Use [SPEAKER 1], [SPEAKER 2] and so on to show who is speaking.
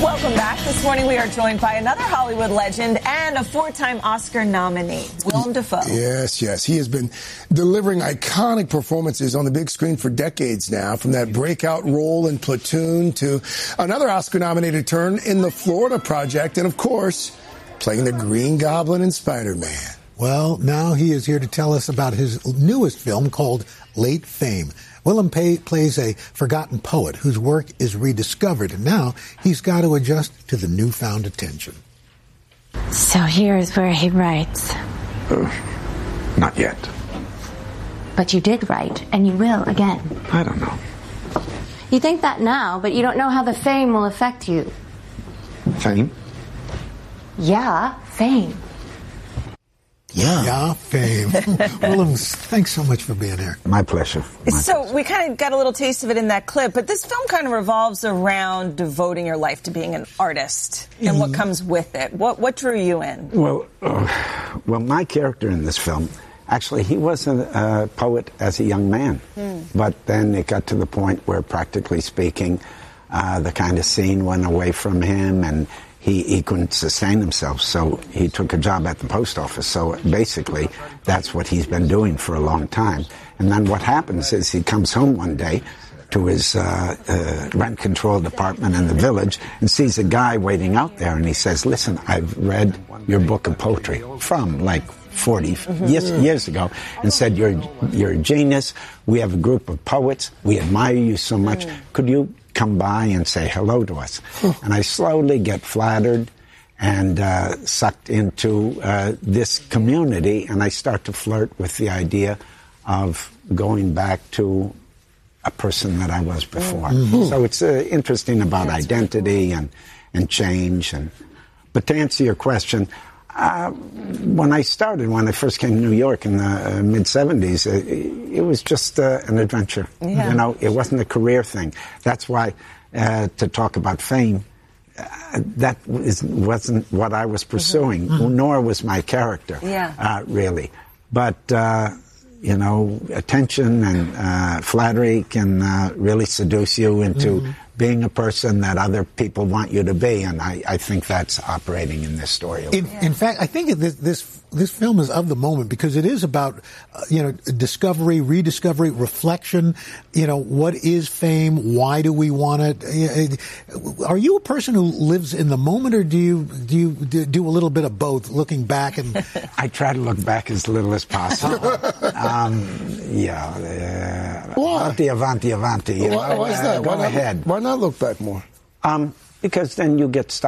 [SPEAKER 1] Welcome back. This morning we are joined by another Hollywood legend and a four-time Oscar nominee, Willem Dafoe.
[SPEAKER 2] Yes. He has been delivering iconic performances on the big screen for decades now, from that breakout role in Platoon to another Oscar-nominated turn in The Florida Project, and, of course, playing the Green Goblin in Spider-Man.
[SPEAKER 3] Well, now he is here to tell us about his newest film called Late Fame. Willem plays a forgotten poet whose work is rediscovered, and now he's got to adjust to the newfound attention.
[SPEAKER 4] So here's where he writes.
[SPEAKER 5] Not yet.
[SPEAKER 4] But you did write, and you will again.
[SPEAKER 5] I don't know.
[SPEAKER 4] You think that now, but you don't know how the fame will affect you.
[SPEAKER 5] Fame?
[SPEAKER 4] Yeah, fame.
[SPEAKER 3] Yeah, fame. Willem, thanks so much for being here.
[SPEAKER 5] My pleasure.
[SPEAKER 1] We kind of got a little taste of it in that clip, but this film kind of revolves around devoting your life to being an artist and what comes with it. What drew you in?
[SPEAKER 5] Well, my character in this film, actually, he was a poet as a young man. But then it got to the point where, practically speaking, the kind of scene went away from him, and he couldn't sustain himself, so he took a job at the post office. So basically, that's what he's been doing for a long time. And then what happens is he comes home one day to his rent control department in the village and sees a guy waiting out there, and he says, "Listen, I've read your book of poetry," from like 40 years ago, and said, you're a genius. We have a group of poets. We admire you so much. Could you come by and say hello to us? And I slowly get flattered and sucked into this community, and I start to flirt with the idea of going back to a person that I was before. So it's interesting about identity and change. But to answer your question, when I first came to New York in the mid-'70s, it was just an adventure.
[SPEAKER 1] Yeah.
[SPEAKER 5] You know, it wasn't a career thing. That's why to talk about fame, that wasn't what I was pursuing, nor was my character, really. But, you know, attention and flattery can really seduce you into being a person that other people want you to be, and I think that's operating in this story.
[SPEAKER 3] In fact, I think this film is of the moment, because it is about discovery, rediscovery, reflection. You know, what is fame? Why do we want it? Are you a person who lives in the moment, or do you do a little bit of both, looking back and?
[SPEAKER 5] I try to look back as little as possible. Avanti.
[SPEAKER 2] Why is that?
[SPEAKER 5] Go ahead.
[SPEAKER 2] Why not look back more?
[SPEAKER 5] Because then you get stuck